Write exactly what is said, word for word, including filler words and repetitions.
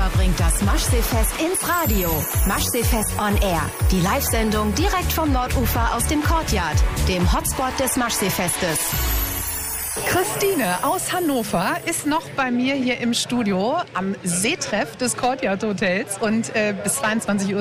Hannover bringt das Maschseefest ins Radio. Maschseefest on Air. Die Live-Sendung direkt vom Nordufer aus dem Courtyard, dem Hotspot des Maschseefestes. Christine aus Hannover ist noch bei mir hier im Studio am Seetreff des Courtyard Hotels und äh, bis zweiundzwanzig Uhr